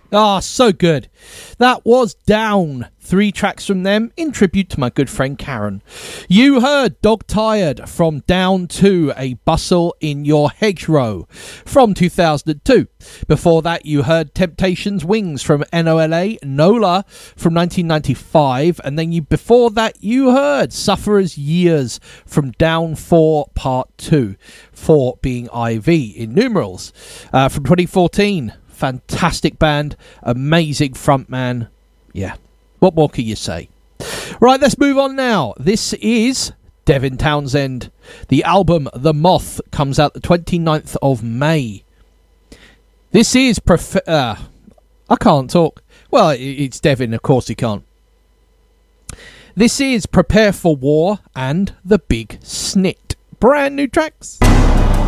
Ah, so good. That was Down. 3 tracks from them in tribute to my good friend Karen. You heard Dog Tired from Down 2, A Bustle in Your Hedgerow from 2002. Before that, you heard Temptations Wings from NOLA, NOLA from 1995. And then before that, you heard Sufferer's Years from Down 4 Part 2. 4 being IV in numerals. From 2014. Fantastic band, amazing frontman. Yeah, what more can you say? Right, let's move on now. This is Devin Townsend. The album The Moth comes out the 29th of May. This is I can't talk. Well, it's Devin, of course he can't. This is Prepare for War and The Big Snit. Brand new tracks.